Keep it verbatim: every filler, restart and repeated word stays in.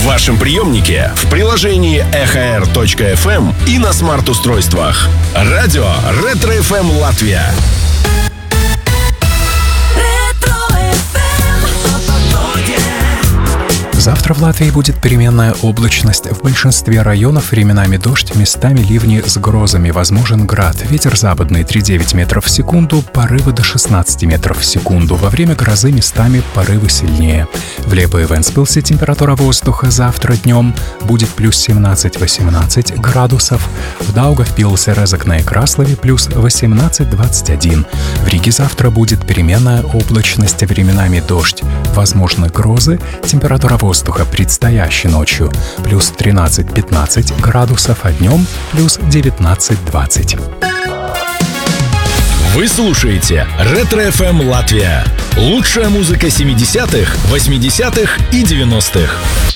вашем приемнике, в приложении эхо эр точка эф эм и на смарт-устройствах. Радио Ретро эф эм Латвия. Завтра в Латвии будет переменная облачность. В большинстве районов временами дождь, местами ливни с грозами. Возможен град. Ветер западный три целых девять десятых метров в секунду, порывы до шестнадцати метров в секунду. Во время грозы местами порывы сильнее. В Лепое и Вентспилсе температура воздуха завтра днем будет плюс семнадцать-восемнадцать градусов. В Даугавпилсе, Резекне и Краслове плюс восемнадцать-двадцать один. В Риге завтра будет переменная облачность, временами дождь. Возможны грозы. Температура воздуха предстоящей ночью плюс тринадцать-пятнадцать градусов, а днем плюс девятнадцать-двадцать. Вы слушаете Ретро эф эм Латвия. Лучшая музыка семидесятых, восьмидесятых и девяностых.